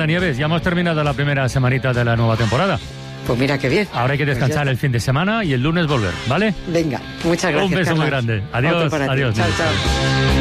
Nieves, ya hemos terminado la primera semanita de la nueva temporada. Pues mira qué bien. Ahora hay que descansar el fin de semana y el lunes volver, ¿vale? Venga, muchas gracias. Un beso Carlas. muy grande. Adiós, Otro para ti. adiós. Chao, chao.